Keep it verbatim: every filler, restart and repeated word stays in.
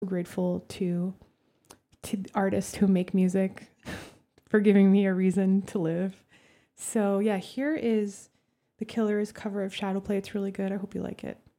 grateful to to artists who make music for giving me a reason to live. So yeah, here is The Killers cover of Shadowplay. It's really good. I hope you like it.